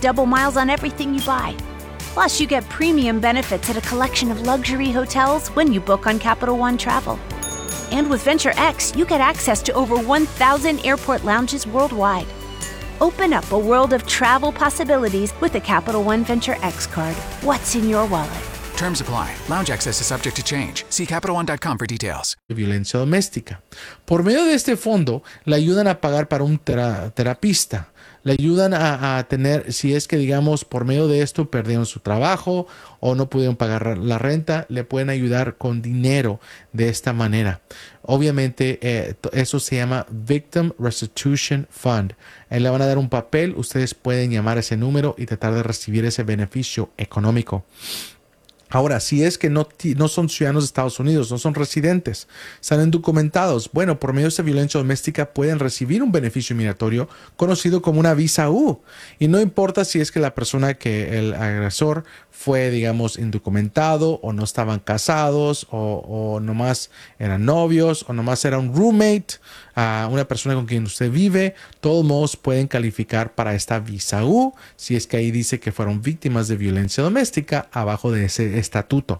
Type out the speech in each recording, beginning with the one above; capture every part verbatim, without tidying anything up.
double miles on everything you buy. Plus, you get premium benefits at a collection of luxury hotels when you book on Capital One Travel. And with Venture X, you get access to over one thousand airport lounges worldwide. Open up a world of travel possibilities with the Capital One Venture X card. What's in your wallet? Terms apply. Lounge access is subject to change. See Capital One dot com for details. Violencia doméstica. Por medio de este fondo, le ayudan a pagar para un tera- terapista. Le ayudan a, a tener, si es que digamos por medio de esto perdieron su trabajo o no pudieron pagar la renta, le pueden ayudar con dinero de esta manera. Obviamente eh, eso se llama Victim Restitution Fund. Eh, le van a dar un papel, ustedes pueden llamar a ese número y tratar de recibir ese beneficio económico. Ahora, si es que no, no son ciudadanos de Estados Unidos, no son residentes, están indocumentados, bueno, por medio de esta violencia doméstica pueden recibir un beneficio migratorio conocido como una visa U. Y no importa si es que la persona que el agresor fue, digamos, indocumentado o no estaban casados o, o nomás eran novios o nomás era un roommate, uh, una persona con quien usted vive, todos modos pueden calificar para esta visa U si es que ahí dice que fueron víctimas de violencia doméstica abajo de ese estatuto.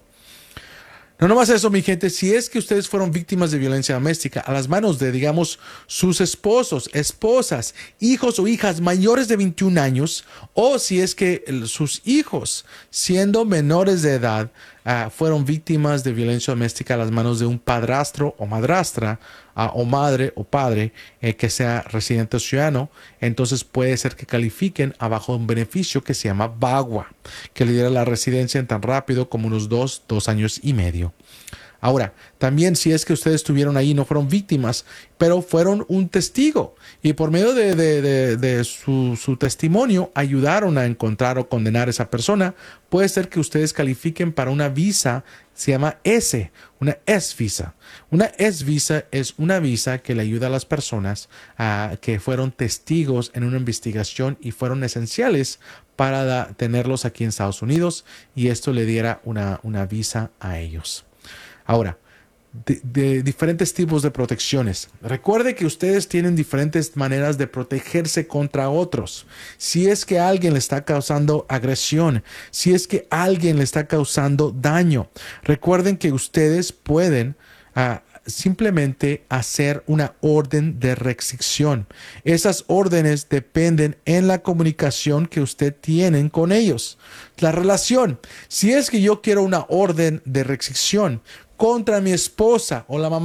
No nomás eso, mi gente, si es que ustedes fueron víctimas de violencia doméstica a las manos de, digamos, sus esposos, esposas, hijos o hijas mayores de veintiún años, o si es que el, sus hijos, siendo menores de edad, uh, fueron víctimas de violencia doméstica a las manos de un padrastro o madrastra, uh, o madre o padre, eh, que sea residente o ciudadano, entonces puede ser que califiquen abajo de un beneficio que se llama V A W A, que le diera la residencia en tan rápido como unos dos, dos años y medio. Ahora, también si es que ustedes estuvieron ahí, no fueron víctimas, pero fueron un testigo y por medio de, de, de, de su, su testimonio ayudaron a encontrar o condenar a esa persona, puede ser que ustedes califiquen para una visa, se llama S, una S visa. Una S visa es una visa que le ayuda a las personas uh, que fueron testigos en una investigación y fueron esenciales para da, tenerlos aquí en Estados Unidos y esto le diera una, una visa a ellos. Ahora, de, de diferentes tipos de protecciones. Recuerde que ustedes tienen diferentes maneras de protegerse contra otros. Si es que alguien le está causando agresión, si es que alguien le está causando daño, recuerden que ustedes pueden uh, simplemente hacer una orden de restricción. Esas órdenes dependen en la comunicación que usted tiene con ellos. La relación. Si es que yo quiero una orden de restricción contra mi esposa o la mamá